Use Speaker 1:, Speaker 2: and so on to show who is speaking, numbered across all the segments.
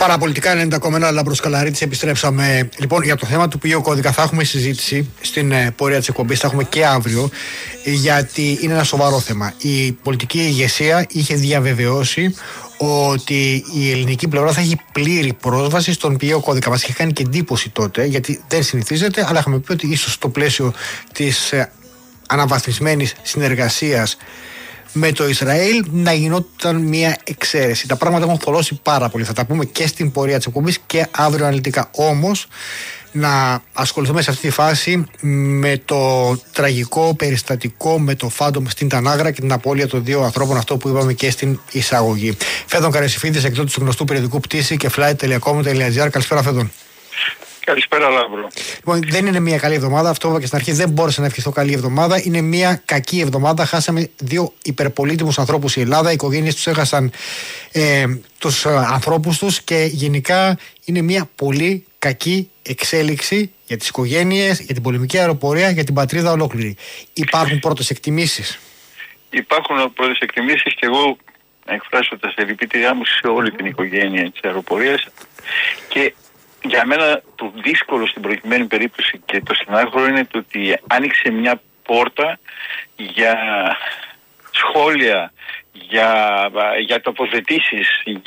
Speaker 1: Παραπολιτικά 90,1 Λάμπρος Καλαρίτης, επιστρέψαμε. Λοιπόν, για το θέμα του ποιο κώδικα θα έχουμε συζήτηση στην πορεία της εκπομπής, θα έχουμε και αύριο, γιατί είναι ένα σοβαρό θέμα. Η πολιτική ηγεσία είχε διαβεβαιώσει ότι η ελληνική πλευρά θα έχει πλήρη πρόσβαση στον ποιαίο κώδικα. Μας είχε κάνει και εντύπωση τότε, γιατί δεν συνηθίζεται, αλλά είχαμε πει ότι ίσως στο πλαίσιο της αναβαθμισμένης συνεργασίας με το Ισραήλ να γινόταν μια εξαίρεση. Τα πράγματα έχουν θολώσει πάρα πολύ. Θα τα πούμε και στην πορεία της εκπομπής και αύριο αναλυτικά. Όμως, να ασχοληθούμε σε αυτή τη φάση με το τραγικό περιστατικό με το Φάντομ στην Τανάγρα και την απώλεια των δύο ανθρώπων, αυτό που είπαμε και στην εισαγωγή. Φέδων Καρεσιφίδης, εκδότης του γνωστού περιοδικού Πτήση και flight.com.gr. Καλησπέρα, Φέδων.
Speaker 2: Καλησπέρα, Λάμπρο.
Speaker 1: Λοιπόν, δεν είναι μια καλή εβδομάδα. Αυτό είπα και στην αρχή. Δεν μπόρεσα να ευχηθώ καλή εβδομάδα. Είναι μια κακή εβδομάδα. Χάσαμε δύο υπερπολίτιμους ανθρώπους η Ελλάδα. Οι οικογένειες τους έχασαν τους ανθρώπους τους και γενικά είναι μια πολύ κακή εξέλιξη για τις οικογένειες, για την πολεμική αεροπορία, για την πατρίδα ολόκληρη. Υπάρχουν πρώτες εκτιμήσεις?
Speaker 2: Υπάρχουν πρώτες εκτιμήσεις και εγώ εκφράσω τα συλληπιτήριά μου σε όλη την οικογένεια της αεροπορίας. Και για μένα το δύσκολο στην προκειμένη περίπτωση και το στενάχωρο είναι το ότι άνοιξε μια πόρτα για σχόλια, για τοποθετήσεις,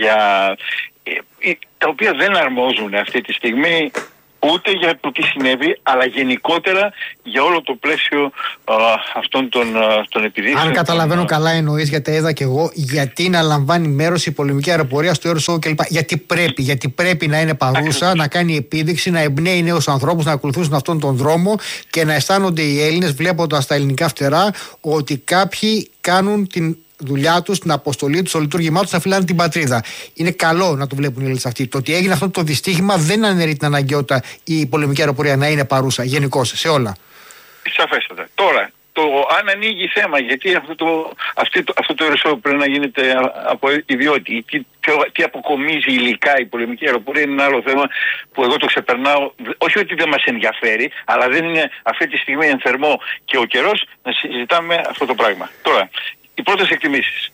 Speaker 2: τα οποία δεν αρμόζουν αυτή τη στιγμή ούτε για το τι συνέβη, αλλά γενικότερα για όλο το πλαίσιο αυτών των επιδείξεων.
Speaker 1: Αν καταλαβαίνω καλά εννοείς, γιατί είδα και εγώ, γιατί να λαμβάνει μέρος η πολεμική αεροπορία στο Air Show κλπ. Γιατί πρέπει να είναι παρούσα, να κάνει επίδειξη, να εμπνέει νέους ανθρώπους να ακολουθήσουν αυτόν τον δρόμο και να αισθάνονται οι Έλληνες, βλέποντας τα ελληνικά φτερά, ότι κάποιοι κάνουν την δουλειά τους, την αποστολή τους, το λειτουργήμά τους να φυλάνε την πατρίδα. Είναι καλό να το βλέπουν οι Έλληνες αυτοί. Το ότι έγινε αυτό το δυστύχημα δεν αναιρεί την αναγκαιότητα η πολεμική αεροπορία να είναι παρούσα γενικώς σε όλα.
Speaker 2: Σαφέστατα. Τώρα, αν ανοίγει θέμα, γιατί αυτό το ερεσό πρέπει να γίνεται από ιδιότητα, τι αποκομίζει υλικά η πολεμική αεροπορία, είναι ένα άλλο θέμα που εγώ το ξεπερνάω. Όχι ότι δεν μας ενδιαφέρει, αλλά δεν είναι αυτή τη στιγμή εν θερμό και ο καιρός να συζητάμε αυτό το πράγμα. Τώρα, οι πρώτες εκτιμήσεις.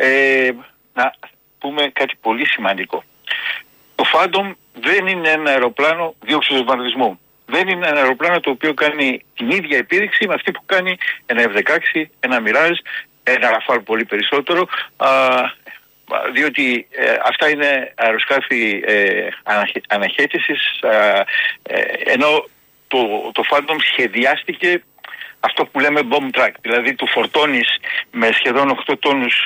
Speaker 2: Να πούμε κάτι πολύ σημαντικό. Το Phantom δεν είναι ένα αεροπλάνο διώξεως βομβαρδισμού. Δεν είναι ένα αεροπλάνο το οποίο κάνει την ίδια επίδειξη με αυτή που κάνει ένα F-16, ένα Mirage, ένα Rafale πολύ περισσότερο, διότι αυτά είναι αεροσκάφη αναχέτησης, ενώ το Phantom σχεδιάστηκε αυτό που λέμε bomb track, δηλαδή του φορτώνεις με σχεδόν 8 τόνους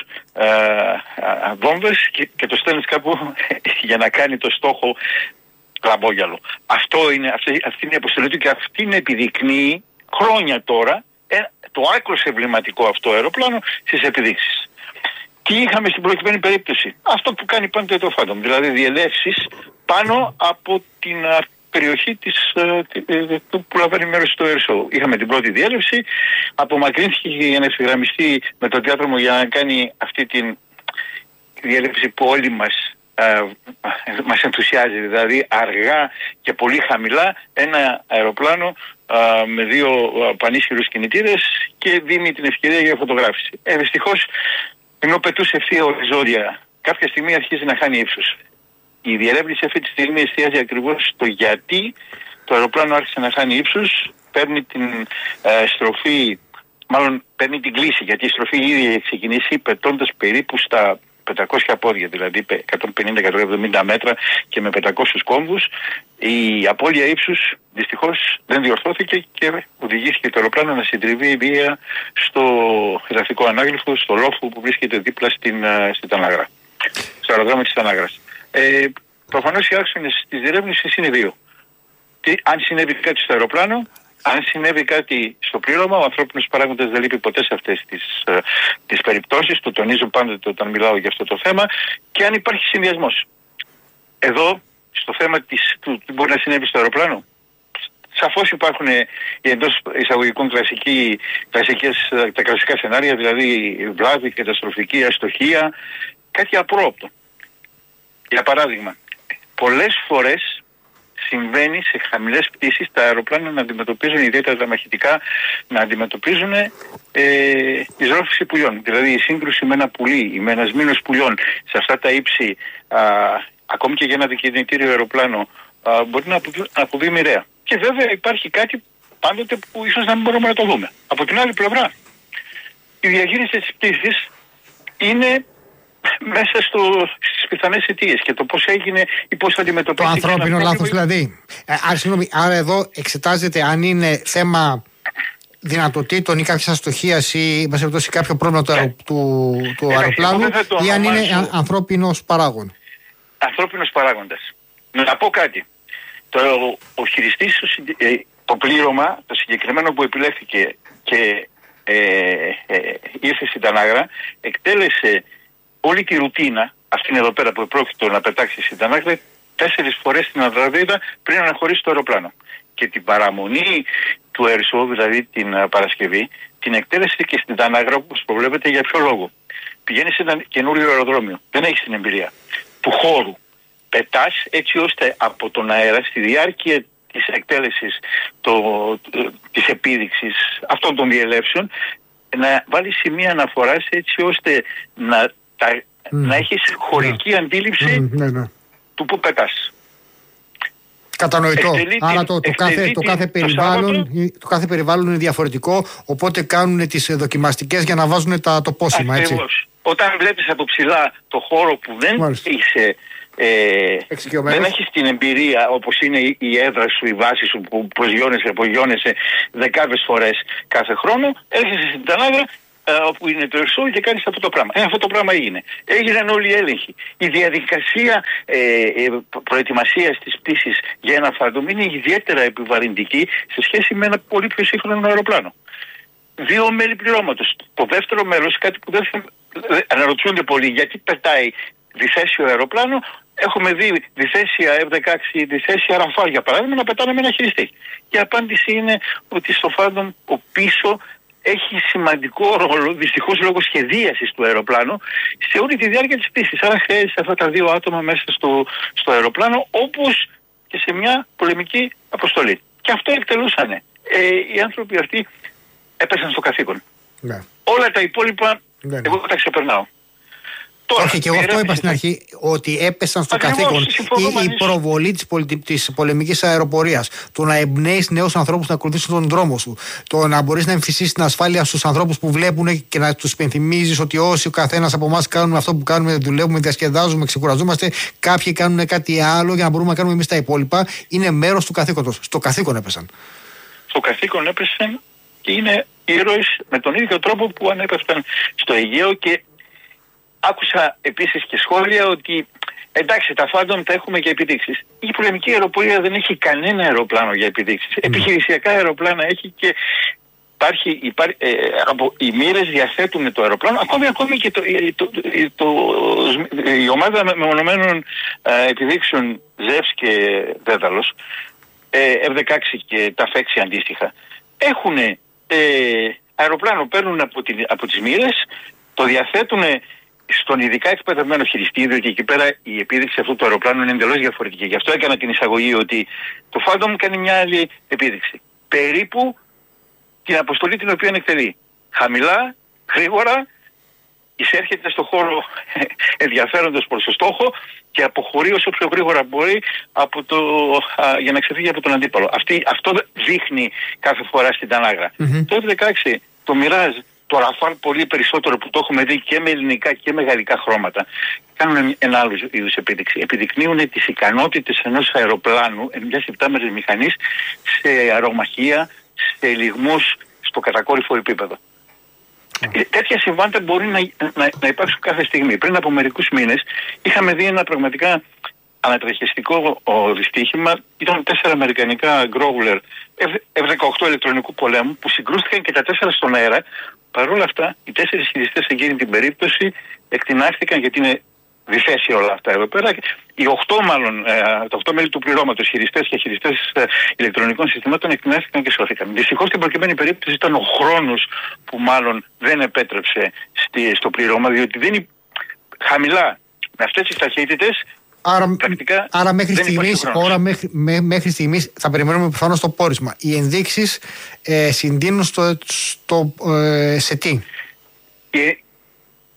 Speaker 2: βόμβες και το στέλνεις κάπου για να κάνει το στόχο λαμπόγιαλο. Αυτή είναι η αποστολή του και αυτήν επιδεικνύει χρόνια τώρα το άκρος εμβληματικό αυτό αεροπλάνο στις επιδείξεις. Τι είχαμε στην προκειμένη περίπτωση? Αυτό που κάνει πάντοτε το Phantom, δηλαδή διελεύσεις πάνω από την περιοχή που λαμβάνει μέρος στο Air Show. Είχαμε την πρώτη διέλευση, απομακρύνθηκε για να ευθυγραμμιστεί με το διάδρομο για να κάνει αυτή τη διέλευση που όλοι μας ενθουσιάζει, δηλαδή αργά και πολύ χαμηλά ένα αεροπλάνο με δύο πανίσχυρους κινητήρες και δίνει την ευκαιρία για φωτογράφηση. Δυστυχώς, ενώ πετούσε ευθεία οριζόντια, κάποια στιγμή αρχίζει να χάνει ύψος. Η διερεύνηση αυτή τη στιγμή εστιάζει ακριβώς στο γιατί το αεροπλάνο άρχισε να χάνει ύψος, παίρνει την στροφή, μάλλον παίρνει την κλίση, γιατί η στροφή ήδη έχει ξεκινήσει πετώντας περίπου στα 500 πόδια, δηλαδή 150-170 μέτρα και με 500 κόμβους. Η απώλεια ύψους δυστυχώς δεν διορθώθηκε και οδηγήθηκε το αεροπλάνο να συντριβεί βία στο εδαφικό ανάγλυφο, στο λόφο που βρίσκεται δίπλα στην Τανάγρα, στο αεροδρόμιο της Τανάγρας. Προφανώς οι άξονες της διερεύνησης είναι δύο. Αν συνέβη κάτι στο αεροπλάνο, αν συνέβη κάτι στο πλήρωμα, ο ανθρώπινος παράγοντας δεν λείπει ποτέ σε αυτές τις περιπτώσεις, το τονίζω πάντοτε όταν μιλάω για αυτό το θέμα, και αν υπάρχει συνδυασμός. Εδώ, στο θέμα του τι μπορεί να συνέβη στο αεροπλάνο, σαφώς υπάρχουν οι εντός εισαγωγικών τα κλασικά σενάρια, δηλαδή βλάβη, καταστροφική αστοχία, κάτι απρόοπτο. Για παράδειγμα, πολλές φορές συμβαίνει σε χαμηλές πτήσεις τα αεροπλάνα να αντιμετωπίζουν, ιδιαίτερα τα μαχητικά, να αντιμετωπίζουν εισρόφηση πουλιών. Δηλαδή η σύγκρουση με ένα πουλί ή με ένα σμήνος πουλιών σε αυτά τα ύψη ακόμη και για ένα κινητήριο αεροπλάνο, μπορεί να αποβεί μοιραία. Και βέβαια υπάρχει κάτι πάντοτε που ίσως να μην μπορούμε να το δούμε. Από την άλλη πλευρά, η διαχείριση της πτήσης είναι μέσα στις πιθανές αιτίες και το πώς έγινε ή πώς θα αντιμετωπίσει.
Speaker 1: Το ανθρώπινο λάθος δηλαδή. Άρα εδώ εξετάζεται αν είναι θέμα δυνατοτήτων ή κάποια αστοχίας ή κάποιο πρόβλημα του αεροπλάνου ή αν είναι ανθρώπινος παράγων.
Speaker 2: Ανθρώπινος παράγοντας. Να πω κάτι. Ο χειριστής, το πλήρωμα, το συγκεκριμένο που επιλέχθηκε και ήρθε στην Τανάγρα, εκτέλεσε όλη τη ρουτίνα, αυτήν εδώ πέρα που επρόκειτο να πετάξει στην Τανάγρα, 4 φορές την Ανδραβίδα πριν αναχωρήσει το αεροπλάνο. Και την παραμονή του ΕΡΣΟ, δηλαδή την Παρασκευή, την εκτέλεσε και στην Τανάγρα, όπως προβλέπετε, για ποιο λόγο. Πηγαίνει σε ένα καινούριο αεροδρόμιο, δεν έχει την εμπειρία του χώρου. Πετάς έτσι ώστε από τον αέρα στη διάρκεια της εκτέλεσης της επίδειξης αυτών των διελεύσεων να βάλει σημεία αναφοράς έτσι ώστε να έχεις χωρική αντίληψη του που πετάς.
Speaker 1: Κατανοητό. Άρα το κάθε περιβάλλον είναι διαφορετικό, οπότε κάνουν τις δοκιμαστικές για να βάζουν το πόσημα, έτσι.
Speaker 2: Όταν βλέπεις από ψηλά το χώρο που δεν είσαι δεν έχεις την εμπειρία όπως είναι η έδρα σου, η βάση σου που απογειώνεσαι δεκάδες φορές κάθε χρόνο, έρχεσαι στην Τανάγρα όπου είναι το ΕΡΣΟ και κάνεις αυτό το πράγμα. Αυτό το πράγμα έγινε. Έγιναν όλοι οι έλεγχοι. Η διαδικασία προετοιμασίας της πτήσης για ένα Phantom είναι ιδιαίτερα επιβαρυντική σε σχέση με ένα πολύ πιο σύγχρονο αεροπλάνο. 2 μέλη πληρώματος. Το δεύτερο μέλος, κάτι που δεν αναρωτιούνται πολύ, γιατί πετάει διθέσιο αεροπλάνο. Έχουμε δει διθέσια F-16, διθέσια Rafale για παράδειγμα να πετάνε με ένα χειριστή. Η απάντηση είναι ότι στο Phantom ο πίσω έχει σημαντικό ρόλο, δυστυχώς λόγω σχεδίασης του αεροπλάνου, σε όλη τη διάρκεια της πτήσης. Άρα χρειάζεται αυτά τα 2 άτομα μέσα στο αεροπλάνο, όπως και σε μια πολεμική αποστολή. Και αυτό εκτελούσανε. Οι άνθρωποι αυτοί έπεσαν στο καθήκον. Ναι. Όλα τα υπόλοιπα εγώ τα ξεπερνάω. Τώρα,
Speaker 1: όχι, και εγώ αυτό είπα στην αρχή, ότι έπεσαν στο καθήκον η προβολή της πολεμικής αεροπορίας. Το να εμπνέεις νέους ανθρώπους να ακολουθήσουν τον δρόμο σου. Το να μπορείς να εμφυσίσεις την ασφάλεια στους ανθρώπους που βλέπουν και να τους υπενθυμίζεις ότι όσοι ο καθένας από εμάς κάνουμε αυτό που κάνουμε, δουλεύουμε, διασκεδάζουμε, ξεκουραζόμαστε, κάποιοι κάνουν κάτι άλλο για να μπορούμε να κάνουμε εμείς τα υπόλοιπα. Είναι μέρος του καθήκοντος. Στο καθήκον έπεσαν.
Speaker 2: Στο καθήκον έπεσαν και είναι ήρωες με τον ίδιο τρόπο που ανέπεφταν στο Αιγαίο. Και άκουσα επίσης και σχόλια ότι εντάξει, τα Phantom τα έχουμε για επιδείξεις. Η πολεμική αεροπορία δεν έχει κανένα αεροπλάνο για επιδείξεις. Επιχειρησιακά αεροπλάνα έχει και οι μοίρες διαθέτουν το αεροπλάνο. Ακόμη και η ομάδα μεμονωμένων επιδείξεων Ζεύς και Δέδαλος, F-16 και τα F-6 αντίστοιχα, έχουν αεροπλάνο, παίρνουν από τις μοίρες, το διαθέτουν στον ειδικά εκπαιδευμένο χειριστή, διότι εκεί πέρα η επίδειξη αυτού του αεροπλάνου είναι εντελώς διαφορετική. Γι' αυτό έκανα την εισαγωγή ότι το Phantom κάνει μια άλλη επίδειξη. Περίπου την αποστολή την οποία εκτελεί. Χαμηλά, γρήγορα, εισέρχεται στο χώρο ενδιαφέροντος προς το στόχο και αποχωρεί όσο πιο γρήγορα μπορεί για να ξεφύγει από τον αντίπαλο. Αυτό δείχνει κάθε φορά στην Τανάγρα. Το F-16, το Mirage, το Rafale πολύ περισσότερο που το έχουμε δει και με ελληνικά και με γαλλικά χρώματα, κάνουν ένα άλλο είδους επίδειξη. Επιδεικνύουν τις ικανότητες ενός αεροπλάνου, μιας επτάμερης μηχανής, σε αερομαχία, σε λιγμούς, στο κατακόρυφο επίπεδο. Τέτοια συμβάντα μπορεί να υπάρξουν κάθε στιγμή. Πριν από μερικούς μήνες είχαμε δει ένα πραγματικά ανατρεχιστικό δυστύχημα. Ήταν 4 αμερικανικά Growler F-18 ηλεκτρονικού πολέμου που συγκρούστηκαν και τα 4 στον αέρα. Παρ' όλα αυτά, οι 4 χειριστές σε εκείνη την περίπτωση εκτινάχθηκαν, γιατί είναι διθέσια όλα αυτά εδώ πέρα. Οι 8 μέλη του πληρώματος, χειριστές και χειριστές ηλεκτρονικών συστημάτων, εκτινάχθηκαν και σώθηκαν. Δυστυχώς στην προκειμένη περίπτωση ήταν ο χρόνος που μάλλον δεν επέτρεψε στο πληρώμα, διότι δεν χαμηλά με αυτές τις ταχύτητες.
Speaker 1: Άρα μέχρι στιγμής θα περιμένουμε προφανώς το πόρισμα. Οι ενδείξεις συντείνουν σε τι?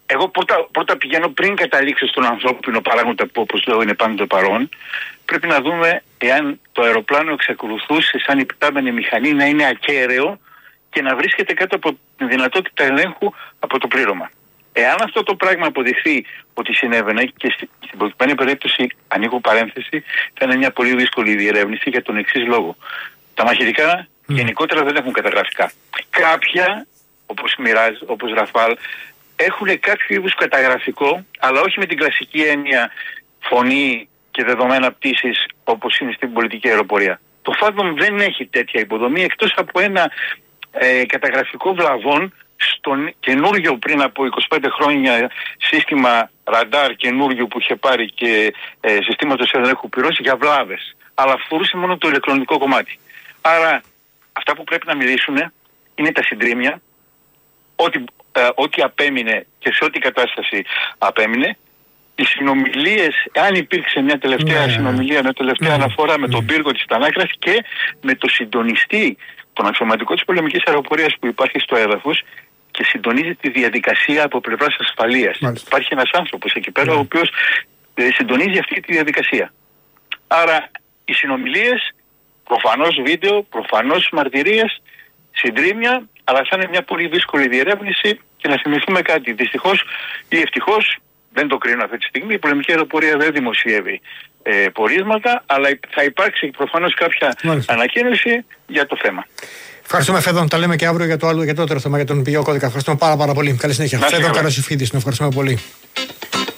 Speaker 2: Εγώ πρώτα πηγαίνω πριν καταλήξω στον ανθρώπινο παράγοντα που, όπως λέω, είναι πάντοτε παρόν. Πρέπει να δούμε εάν το αεροπλάνο εξακολουθούσε σαν υπτάμενη μηχανή να είναι ακέραιο και να βρίσκεται κάτω από τη δυνατότητα ελέγχου από το πλήρωμα. Εάν αυτό το πράγμα αποδειχθεί ότι συνέβαινε, και στην προκειμένη περίπτωση, ανοίγω παρένθεση, θα είναι μια πολύ δύσκολη διερεύνηση για τον εξής λόγο. Τα μαχητικά γενικότερα δεν έχουν καταγραφικά. Κάποια, όπως Μιράζ, όπως Ραφάλ, έχουν κάποιο είδους καταγραφικό, αλλά όχι με την κλασική έννοια φωνή και δεδομένα πτήσης όπως είναι στην πολιτική αεροπορία. Το Phantom δεν έχει τέτοια υποδομή, εκτός από ένα καταγραφικό βλαβών στον καινούριο πριν από 25 χρόνια σύστημα ραντάρ καινούριο που είχε πάρει και συστήματος ελέγχου πυρός για βλάβες. Αλλά αφορούσε μόνο το ηλεκτρονικό κομμάτι. Άρα αυτά που πρέπει να μιλήσουν είναι τα συντρίμμια, ό,τι απέμεινε και σε ό,τι κατάσταση απέμεινε. Οι συνομιλίες, αν υπήρξε μια τελευταία συνομιλία, μια τελευταία αναφορά με τον πύργο της Τανάκρας και με το συντονιστή, τον αξιωματικό της πολεμικής αεροπορίας που υπάρχει στο έδαφος και συντονίζει τη διαδικασία από πλευράς ασφαλείας. Υπάρχει ένας άνθρωπος εκεί πέρα ο οποίος συντονίζει αυτή τη διαδικασία. Άρα οι συνομιλίες, προφανώς βίντεο, προφανώς μαρτυρίες, συντρίμμια, αλλά θα είναι μια πολύ δύσκολη διερεύνηση. Και να θυμηθούμε κάτι, δυστυχώς ή ευτυχώς, δεν το κρίνω αυτή τη στιγμή, η πολεμική αεροπορία δεν δημοσιεύει πορίσματα, αλλά θα υπάρξει προφανώς κάποια ανακοίνωση για το θέμα.
Speaker 1: Ευχαριστούμε, Φέδων. Τα λέμε και αύριο για το άλλο θέμα, για τον πηγαίο κώδικα. Ευχαριστούμε πάρα πολύ. Καλή συνέχεια. Φέδων Καρασιφίδης, ευχαριστούμε πολύ.